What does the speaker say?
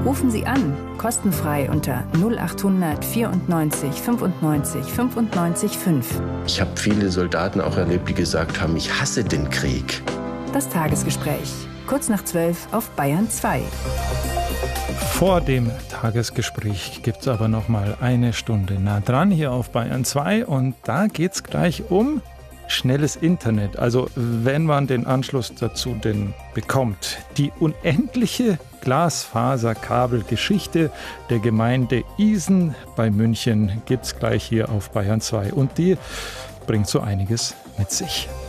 Rufen Sie an, kostenfrei unter 0800 94 95 95 5. Ich habe viele Soldaten auch erlebt, die gesagt haben, ich hasse den Krieg. Das Tagesgespräch, kurz nach 12 auf Bayern 2. Vor dem Tagesgespräch gibt es aber noch mal eine Stunde nah dran hier auf Bayern 2 und da geht es gleich um schnelles Internet. Also wenn man den Anschluss dazu denn bekommt. Die unendliche Glasfaserkabelgeschichte der Gemeinde Isen bei München gibt es gleich hier auf Bayern 2 und die bringt so einiges mit sich.